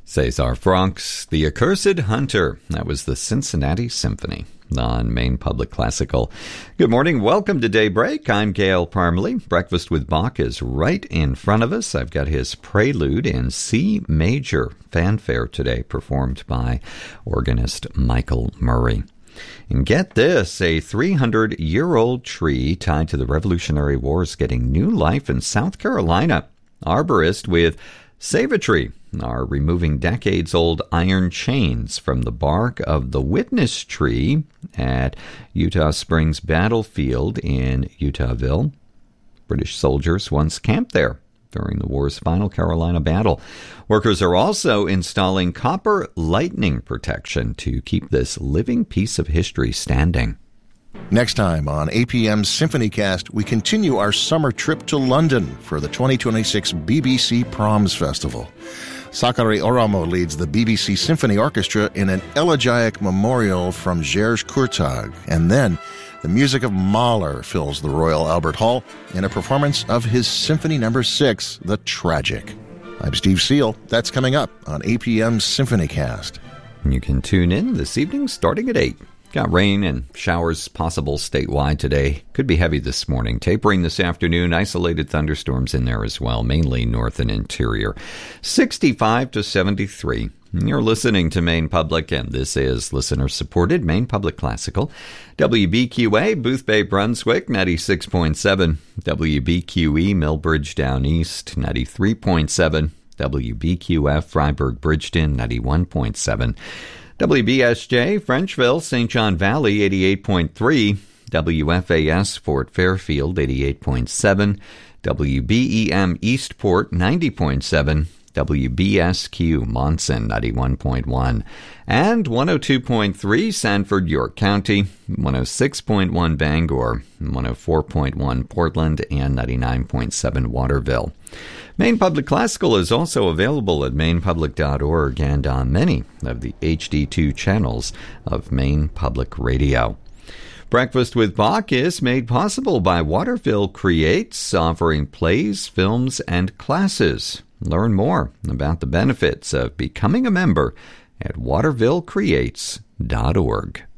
César Franck's The Accursed Hunter. That was the Cincinnati Symphony on Maine Public Classical. Good morning. Welcome to Daybreak. I'm Gail Parmalee. Breakfast with Bach is right in front of us. I've got his Prelude in C major fanfare today, performed by organist Michael Murray. And get this, a 300-year-old tree tied to the Revolutionary War is getting new life in South Carolina. Arborists with Save a Tree are removing decades-old iron chains from the bark of the witness tree at Eutaw Springs Battlefield in Eutawville. British soldiers once camped there during the war's final Carolina battle. Workers are also installing copper lightning protection to keep this living piece of history standing. Next time on APM's SymphonyCast, we continue our summer trip to London for the 2026 BBC Proms Festival. Sakari Oramo leads the BBC Symphony Orchestra in an elegiac memorial from Georges Courtag, and then the music of Mahler fills the Royal Albert Hall in a performance of his Symphony No. 6, The Tragic. I'm Steve Seal. That's coming up on APM's SymphonyCast. You can tune in this evening starting at 8. Got rain and showers possible statewide today. Could be heavy this morning. Tapering this afternoon. Isolated thunderstorms in there as well, mainly north and interior. 65 to 73. You're listening to Maine Public, and this is listener-supported Maine Public Classical. WBQA, Booth Bay, Brunswick, 96.7. WBQE, Millbridge Down East, 93.7. WBQF, Freiburg, Bridgeton, 91.7. WBSJ, Frenchville, St. John Valley, 88.3. WFAS, Fort Fairfield, 88.7. WBEM, Eastport, 90.7. WBSQ, Monson, 91.1. And 102.3, Sanford, York County, 106.1, Bangor, 104.1, Portland, and 99.7, Waterville. Maine Public Classical is also available at mainepublic.org and on many of the HD2 channels of Maine Public Radio. Breakfast with Bach is made possible by Waterville Creates, offering plays, films, and classes. Learn more about the benefits of becoming a member at watervillecreates.org.